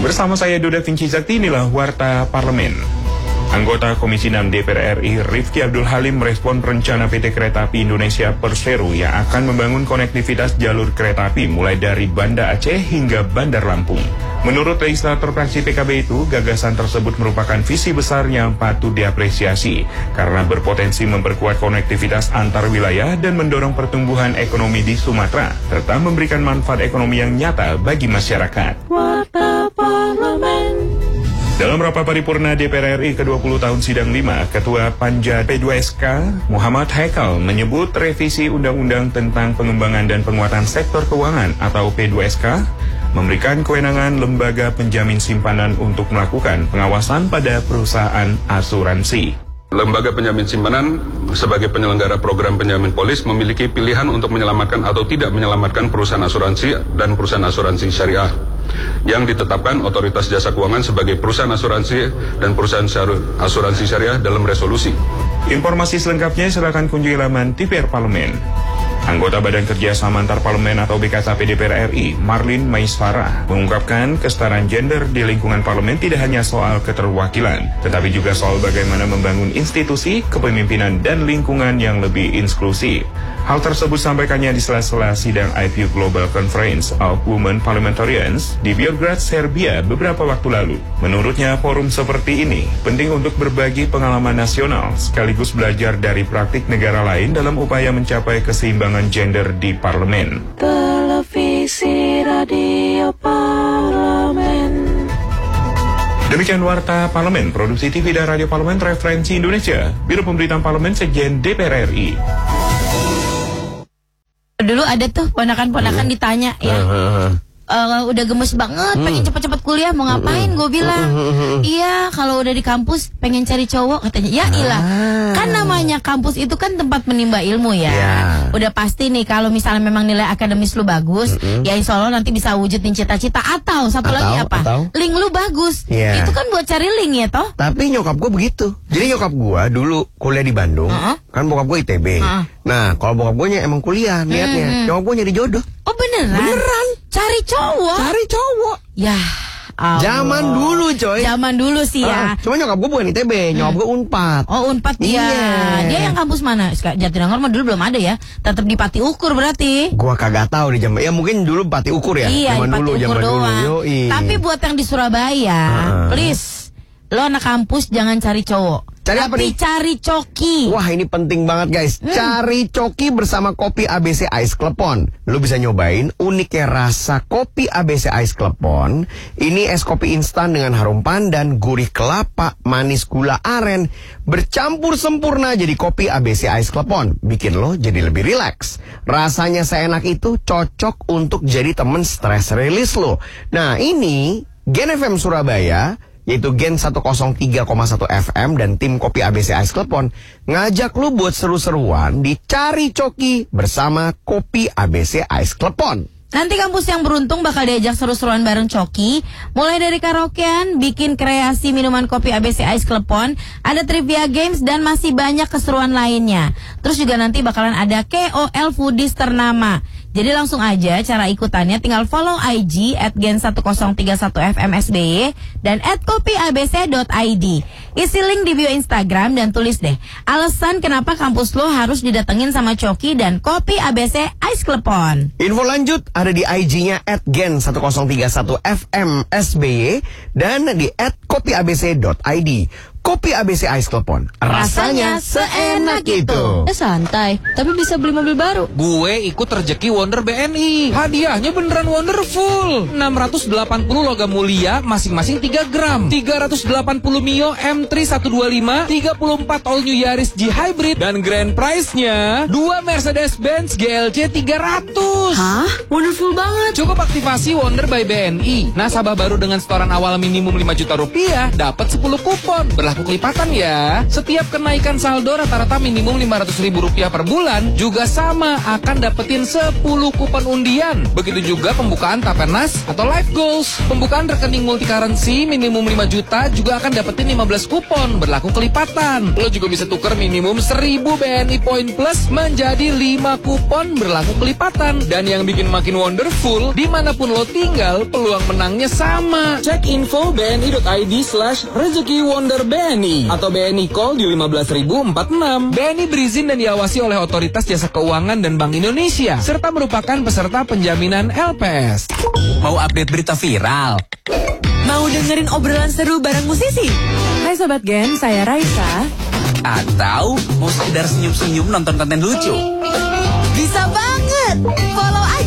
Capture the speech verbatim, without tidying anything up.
Bersama saya Duda Vinci Zakti, inilah Warta Parlemen. Anggota Komisi enam D P R R I Rifki Abdul Halim merespon rencana P T Kereta Api Indonesia Persero yang akan membangun konektivitas jalur kereta api mulai dari Banda Aceh hingga Bandar Lampung. Menurut legislator fraksi P K B itu, gagasan tersebut merupakan visi besar yang patut diapresiasi karena berpotensi memperkuat konektivitas antar wilayah dan mendorong pertumbuhan ekonomi di Sumatera serta memberikan manfaat ekonomi yang nyata bagi masyarakat. Warta Parlemen. Dalam rapat paripurna D P R R I ke dua puluh tahun sidang lima, Ketua Panja P dua S K Muhammad Haikal menyebut revisi Undang-Undang tentang Pengembangan dan Penguatan Sektor Keuangan atau P dua S K memberikan kewenangan lembaga penjamin simpanan untuk melakukan pengawasan pada perusahaan asuransi. Lembaga penjamin simpanan sebagai penyelenggara program penjamin polis memiliki pilihan untuk menyelamatkan atau tidak menyelamatkan perusahaan asuransi dan perusahaan asuransi syariah yang ditetapkan Otoritas Jasa Keuangan sebagai perusahaan asuransi dan perusahaan asuransi syariah dalam resolusi. Informasi selengkapnya silakan kunjungi laman T V R Parlemen. Anggota Badan Kerjasama Antar Parlemen atau B K S A P D P R R I, Marlin Maisfarah, mengungkapkan kesetaraan gender di lingkungan parlemen tidak hanya soal keterwakilan, tetapi juga soal bagaimana membangun institusi, kepemimpinan, dan lingkungan yang lebih inklusif. Hal tersebut sampaikannya di sela-sela sidang I P U Global Conference of Women Parliamentarians di Belgrade, Serbia beberapa waktu lalu. Menurutnya, forum seperti ini penting untuk berbagi pengalaman nasional sekaligus belajar dari praktik negara lain dalam upaya mencapai keseimbangan gender di parlemen. Televisi Radio Parlemen. Demikian Warta Parlemen, produksi T V dan Radio Parlemen Referensi Indonesia, Biro Pemberitaan Parlemen Sekjen D P R R I. Dulu ada tuh ponakan-ponakan ditanya ya, uh, udah gemes banget, pengen cepet-cepet kuliah, mau ngapain? Gue bilang, iya kalau udah di kampus pengen cari cowok, katanya. Ya ilah, kan namanya kampus itu kan tempat menimba ilmu ya. Udah pasti nih kalau misalnya memang nilai akademis lu bagus, ya insya Allah nanti bisa wujudin cita-cita. Atau satu Atau, lagi apa? atau? Link lu bagus, Yeah. itu kan buat cari link ya toh. Tapi nyokap gue begitu. Jadi nyokap gue dulu kuliah di Bandung, Uh-uh. kan bokap gue I T B. Uh-uh. Nah, kalau bokap gue emang kuliah niatnya, Hmm. nyokap gue nyari jodoh. Oh beneran? Beneran. Cari cowok? Cari cowok. Ya Allah. Zaman dulu coy. Zaman dulu sih ya. Ah, cuma nyokap gue bukan I T B, nyokap gue Unpad. Oh Unpad dia. Iya. Dia yang kampus mana? Jatinangor mah dulu belum ada ya. Tetap di Pati Ukur berarti. Gua kagak tahu di zaman. Ya mungkin dulu Pati Ukur ya. Iya, zaman di Pati dulu, Ukur zaman dulu. doang. Yoi. Tapi buat yang di Surabaya, Uh-uh. please, lo anak kampus jangan cari cowok. Cari apa tapi nih? cari coki. Wah, ini penting banget guys. Hmm. Cari coki bersama kopi A B C Ice Klepon. Lu bisa nyobain uniknya rasa kopi A B C Ice Klepon. Ini es kopi instan dengan harum pandan, gurih kelapa, manis gula aren, bercampur sempurna jadi kopi A B C Ice Klepon. Bikin lo jadi lebih rileks. Rasanya seenak itu cocok untuk jadi temen stress release lo. Nah, ini Gen F M Surabaya, yaitu Gen seratus tiga koma satu F M dan tim kopi A B C Ice Klepon ngajak lu buat seru-seruan di Cari Coki bersama kopi A B C Ice Klepon. Nanti kampus yang beruntung bakal diajak seru-seruan bareng Coki. Mulai dari karaokean, bikin kreasi minuman kopi A B C Ice Klepon, ada trivia games dan masih banyak keseruan lainnya. Terus juga nanti bakalan ada K O L foodies ternama. Jadi langsung aja cara ikutannya tinggal follow I G at gen seratus tiga satu F M S B Y dan at kopi a b c dot i d. Isi link di bio Instagram dan tulis deh alasan kenapa kampus lo harus didatengin sama Coki dan kopi A B C Ice Klepon. Info lanjut ada di I G-nya at gen seratus tiga satu F M S B Y dan di at kopi a b c dot i d. Kopi A B C Ice Klepon, rasanya seenak itu. Ya santai, tapi bisa beli mobil baru. Gue ikut rezeki Wonder B N I. Hadiahnya beneran wonderful. enam ratus delapan puluh logam mulia, masing-masing tiga gram. tiga ratus delapan puluh Mio M tiga seratus dua puluh lima, tiga puluh empat All New Yaris G Hybrid, dan grand prize-nya dua Mercedes-Benz G L C tiga ratus. Hah? Wonderful banget. Cukup aktivasi Wonder by B N I. Nasabah baru dengan setoran awal minimum lima juta rupiah dapat sepuluh kupon. Berlaku berlaku kelipatan ya. Setiap kenaikan saldo rata-rata minimum lima ratus ribu rupiah per bulan juga sama akan dapetin sepuluh kupon undian. Begitu juga pembukaan Tapernas atau Life Goals. Pembukaan rekening multi currency minimum lima juta juga akan dapetin lima belas kupon berlaku kelipatan. Lo juga bisa tuker minimum seribu B N I Point Plus menjadi lima kupon berlaku kelipatan. Dan yang bikin makin wonderful, dimanapun lo tinggal, peluang menangnya sama. Cek info bni.id slash rezeki wonder BNI atau B N I call di lima belas ribu empat puluh enam. B N I berizin dan diawasi oleh Otoritas Jasa Keuangan dan Bank Indonesia, serta merupakan peserta penjaminan L P S. Mau update berita viral? Mau dengerin obrolan seru bareng musisi? Hai Sobat Gen, saya Raisa. Atau mau sekedar senyum-senyum nonton konten lucu? Bisa banget! Follow aja